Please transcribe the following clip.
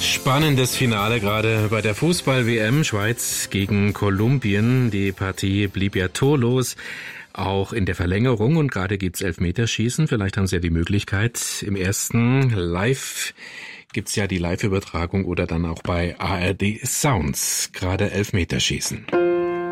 Spannendes Finale gerade bei der Fußball-WM. Schweiz gegen Kolumbien. Die Partie blieb ja torlos, auch in der Verlängerung. Und gerade gibt's Elfmeterschießen. Vielleicht haben Sie ja die Möglichkeit. Im ersten Live gibt's ja die Live-Übertragung oder dann auch bei ARD Sounds. Gerade Elfmeterschießen.